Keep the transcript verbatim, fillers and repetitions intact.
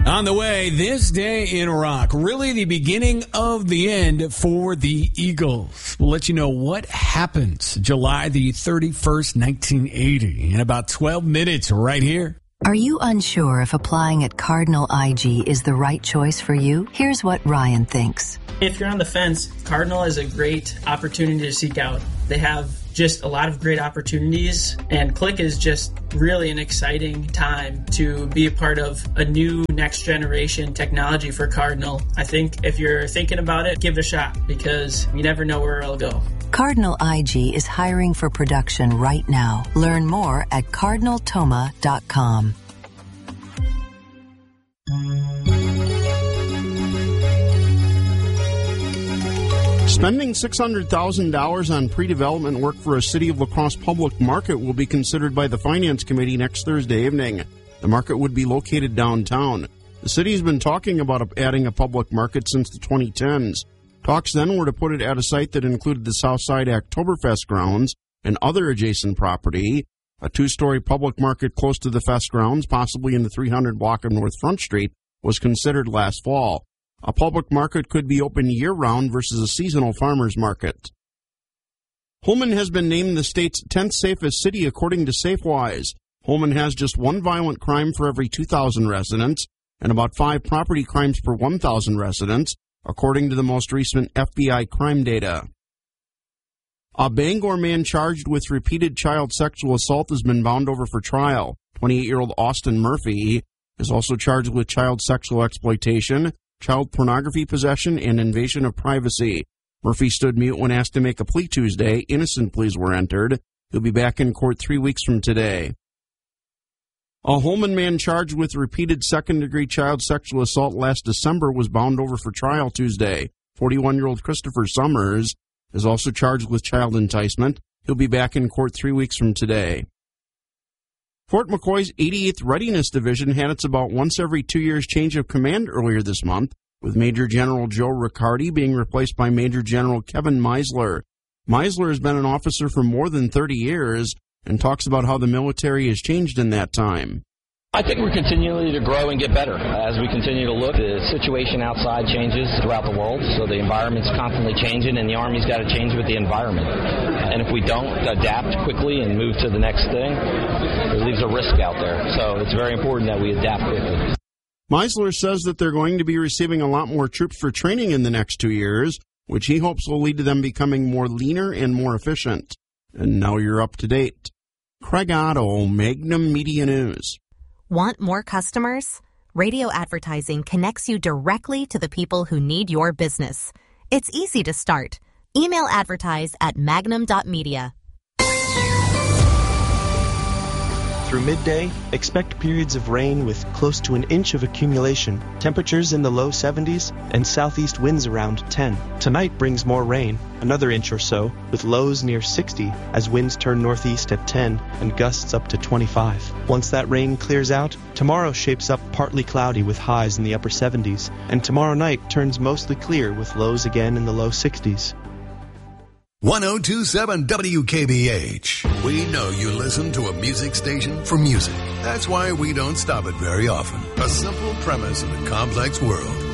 On the way, this day in Iraq, really the beginning of the end for the Eagles. We'll let you know what happens July the thirty-first, nineteen eighty, in about twelve minutes right here. Are you unsure if applying at Cardinal I G is the right choice for you? Here's what Ryan thinks. If you're on the fence, Cardinal is a great opportunity to seek out. They have just a lot of great opportunities, and Click is just really an exciting time to be a part of a new next generation technology for Cardinal. I think if you're thinking about it, give it a shot, because you never know where it'll go. Cardinal I G is hiring for production right now. Learn more at cardinal toma dot com. Spending six hundred thousand dollars on pre-development work for a City of La Crosse public market will be considered by the Finance Committee next Thursday evening. The market would be located downtown. The city has been talking about adding a public market since the twenty tens. Talks then were to put it at a site that included the Southside Oktoberfest grounds and other adjacent property. A two-story public market close to the Fest grounds, possibly in the three hundred block of North Front Street, was considered last fall. A public market could be open year-round versus a seasonal farmers market. Holmen has been named the state's tenth safest city according to SafeWise. Holmen has just one violent crime for every two thousand residents and about five property crimes per one thousand residents, according to the most recent F B I crime data. A Bangor man charged with repeated child sexual assault has been bound over for trial. twenty-eight-year-old Austin Murphy is also charged with child sexual exploitation, child pornography possession, and invasion of privacy. Murphy stood mute when asked to make a plea Tuesday. Innocent pleas were entered. He'll be back in court three weeks from today. A Holmen man charged with repeated second-degree child sexual assault last December was bound over for trial Tuesday. forty-one-year-old Christopher Summers is also charged with child enticement. He'll be back in court three weeks from today. Fort McCoy's eighty-eighth Readiness Division had its about once every two years change of command earlier this month, with Major General Joe Riccardi being replaced by Major General Kevin Meisler. Meisler has been an officer for more than thirty years and talks about how the military has changed in that time. I think we're continually to grow and get better. As we continue to look, the situation outside changes throughout the world, so the environment's constantly changing, and the Army's got to change with the environment. And if we don't adapt quickly and move to the next thing, it leaves a risk out there. So it's very important that we adapt quickly. Meisler says that they're going to be receiving a lot more troops for training in the next two years, which he hopes will lead to them becoming more leaner and more efficient. And now you're up to date. Craig Otto, Magnum Media News. Want more customers? Radio advertising connects you directly to the people who need your business. It's easy to start. Email advertise at magnum dot media. Through midday, expect periods of rain with close to an inch of accumulation, temperatures in the low seventies, and southeast winds around ten. Tonight brings more rain, another inch or so, with lows near sixty as winds turn northeast at ten and gusts up to twenty-five. Once that rain clears out, tomorrow shapes up partly cloudy with highs in the upper seventies, and tomorrow night turns mostly clear with lows again in the low sixties. one oh two point seven W K B H. We know you listen to a music station for music. That's why we don't stop it very often. A simple premise in a complex world.